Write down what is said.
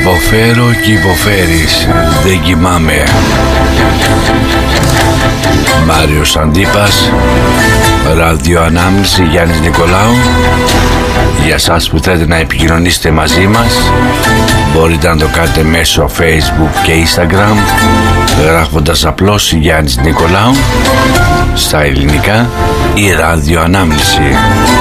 Υποφέρω και υποφέρεις, δεν κοιμάμαι. Μάριος Αντίπας, ραδιοανάμνηση Γιάννης Νικολάου. Για σας που θέλετε να επικοινωνήσετε μαζί μας, μπορείτε να το κάνετε μέσω Facebook και Instagram, γράφοντας απλώς Γιάννης Νικολάου στα ελληνικά ή ραδιοανάμνηση.